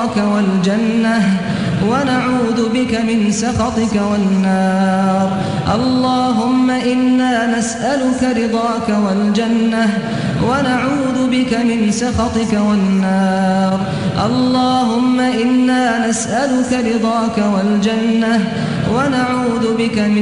والجنة ونعوذ بك من سخطك والنار. اللهم إنا نسألك رضاك والجنة ونعوذ بك من سخطك والنار. اللهم إنا نسألك رضاك والجنة ونعوذ بك من